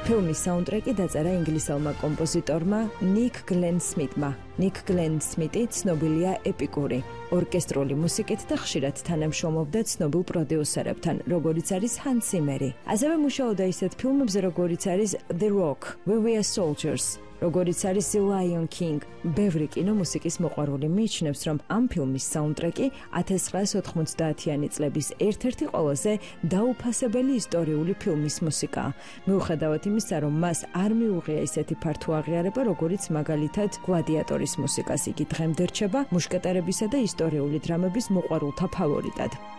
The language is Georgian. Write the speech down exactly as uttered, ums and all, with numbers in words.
ფილმის საუნდტრეკი დაწერა ინგლისელმა კომპოზიტორმა ნიკ გლენ სმიტმა. ნიკ გლენ სმიტი ცნობილია ეპიკური, ორკესტრული მუსიკით და ხშირად თანამშრომლობდა ცნობილ პროდიუსერებთან, როგორიც არის ჰანს სიმერი. ასევე მუშაობდა ისეთ ფილმებზე, როგორიც არის The Rock, Where We Are Soldiers, როგორიც არის The Lion King. ბევრი კინომუსიკის მოყვარული მიიჩნევს, რომ ამ ფილმის საუნდტრეკი ათას ცხრაასი ოთხმოცდაათიანი წლების ერთ-ერთი ყველაზე დაუფასებელი ისტორიული ფილმის მუსიკაა. მიუხედავად იმისა, რომ მას არ მიუღია ისეთი ფართო აღიარება, როგორიც მაგალითად გლადიატორის მუსიკას, იგი დღემდე რჩება მუშკეტერებისა და ისტორიული დრამების მოყვარულთა ფავორიტად.